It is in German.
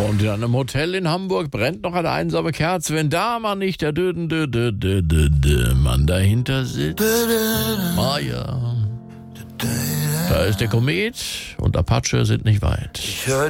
Und in einem Hotel in Hamburg brennt noch eine einsame Kerze, wenn da mal nicht der Mann dahinter sitzt. Ah ja. Da ist der Komet und Apache sind nicht weit.